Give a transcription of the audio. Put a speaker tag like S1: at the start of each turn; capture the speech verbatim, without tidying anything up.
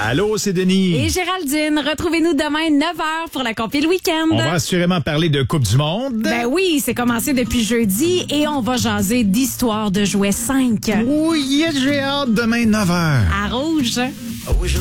S1: Allô, c'est Denis.
S2: Et Géraldine, retrouvez-nous demain neuf heures pour la compil week-end.
S1: On va assurément parler de Coupe du Monde.
S2: Ben oui, c'est commencé depuis jeudi et on va jaser d'Histoire de jouets cinq.
S1: Oui, j'ai hâte demain neuf heures.
S2: À Rouge.
S1: Ah oui, je